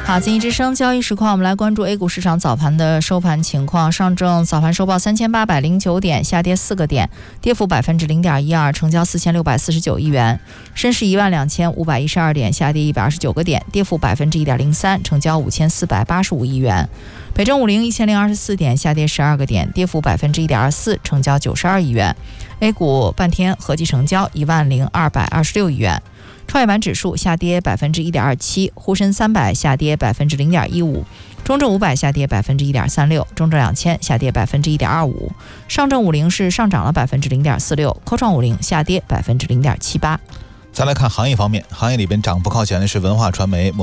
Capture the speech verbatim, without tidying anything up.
好，经济之声交易实况，我们来关注 A 股市场早盘的收盘情况。上证早盘收报三千八百零九点，下跌四个点，跌幅百分之零点一二，成交四千六百四十九亿元。深市一万两千五百一十二点，下跌一百二十九个点，跌幅百分之一点零三，成交五千四百八十五亿元。北证五零一千零二十四点，下跌十二个点，跌幅百分之一点二四，成交九十二亿元。A 股半天合计成交一万零二百二十六亿元。创业板指数下跌百分之一点二七，沪深三百下跌百分之零点一五，中证五百下跌百分之一点三六，中证两千下跌百分之一点二五，上证五零是上涨了百分之零点四六，科创五零下跌百分之零点七八。 再来看行业方面，行业里边涨幅靠前的是文化传媒、